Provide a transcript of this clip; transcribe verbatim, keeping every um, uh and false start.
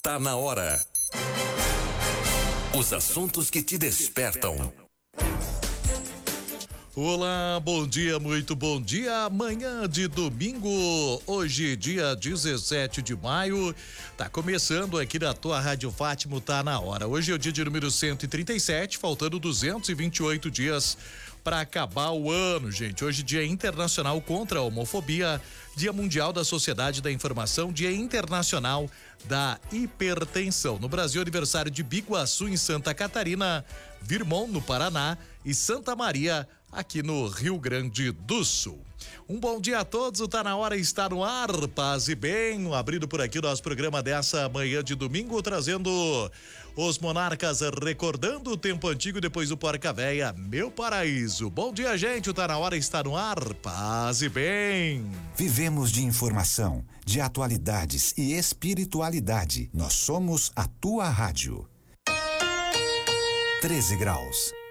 Tá na hora. Os assuntos que te despertam. Olá, bom dia, muito bom dia. Manhã de domingo, hoje dia dezessete de maio, tá começando aqui na tua Rádio Fátima, tá na hora. Hoje é o dia de número cento e trinta e sete, faltando duzentos e vinte e oito dias para acabar o ano, gente. Hoje Dia Internacional contra a Homofobia, Dia Mundial da Sociedade da Informação, Dia Internacional da Hipertensão. No Brasil, aniversário de Biguaçu em Santa Catarina, Virmont no Paraná e Santa Maria aqui no Rio Grande do Sul. Um bom dia a todos, o Tá na Hora está no ar, paz e bem, abrindo por aqui o nosso programa dessa manhã de domingo, trazendo os monarcas recordando o tempo antigo depois do Porca Véia, Meu Paraíso. Bom dia, gente, o Tá na Hora está no ar, paz e bem. Vivemos de informação, de atualidades e espiritualidade. Nós somos a tua rádio. treze graus.